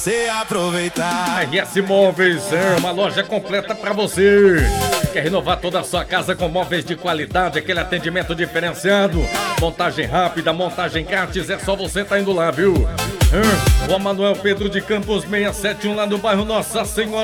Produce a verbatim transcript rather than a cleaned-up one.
Se aproveitar. R S Móveis é uma loja completa pra você. Quer renovar toda a sua casa com móveis de qualidade, aquele atendimento diferenciado, montagem rápida, montagem grátis, é só você tá indo lá, viu? Hum, Rua Manuel Pedro de Campos seiscentos e setenta e um, lá no bairro Nossa Senhora